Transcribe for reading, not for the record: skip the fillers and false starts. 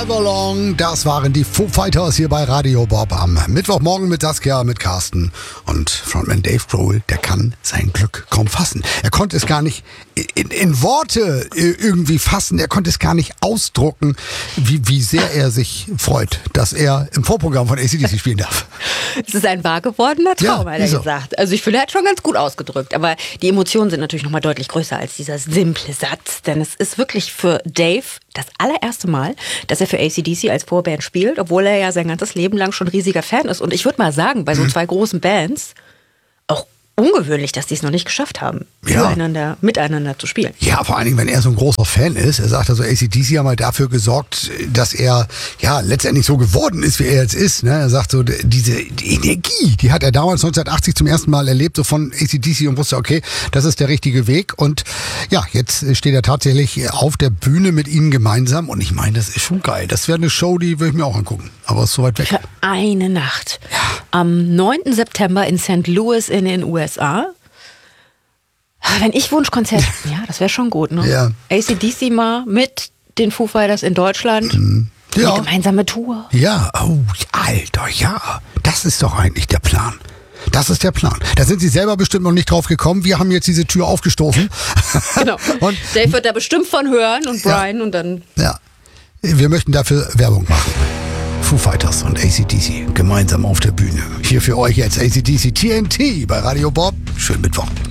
Everlong, das waren die Foo Fighters hier bei Radio Bob am Mittwochmorgen mit Saskia, mit Carsten und Frontman Dave Grohl, der kann sein Glück kaum fassen. Er konnte es gar nicht in Worte irgendwie fassen, er konnte es gar nicht ausdrucken, wie sehr er sich freut, dass er im Vorprogramm von AC/DC spielen darf. Es ist ein wahr gewordener Traum, hat er gesagt. Also ich finde, er hat schon ganz gut ausgedrückt, aber die Emotionen sind natürlich noch mal deutlich größer als dieser simple Satz, denn es ist wirklich für Dave das allererste Mal, dass er für AC/DC als Vorband spielt, obwohl er ja sein ganzes Leben lang schon riesiger Fan ist. Und ich würde mal sagen, bei so zwei großen Bands auch ungewöhnlich, dass die es noch nicht geschafft haben, miteinander zu spielen. Ja, vor allen Dingen, wenn er so ein großer Fan ist. Er sagt also, AC/DC haben mal dafür gesorgt, dass er letztendlich so geworden ist, wie er jetzt ist. Ne? Er sagt so, die Energie, die hat er damals 1980 zum ersten Mal erlebt, so von AC/DC, und wusste, okay, das ist der richtige Weg. Und ja, jetzt steht er tatsächlich auf der Bühne mit ihnen gemeinsam. Und ich meine, das ist schon geil. Das wäre eine Show, die würde ich mir auch angucken. Aber es ist so weit weg. Für eine Nacht. Ja. Am 9. September in St. Louis in den USA. Wenn ich Wunschkonzert, das wäre schon gut, ne? Ja. AC/DC mal mit den Foo Fighters in Deutschland. Ja. Eine gemeinsame Tour. Ja, oh, Alter, ja. Das ist doch eigentlich der Plan. Das ist der Plan. Da sind Sie selber bestimmt noch nicht drauf gekommen. Wir haben jetzt diese Tür aufgestoßen. Genau. Und Dave wird da bestimmt von hören und Brian und dann... Ja, wir möchten dafür Werbung machen. Foo Fighters und AC/DC gemeinsam auf der Bühne. Hier für euch jetzt AC/DC TNT bei Radio Bob. Schönen Mittwoch.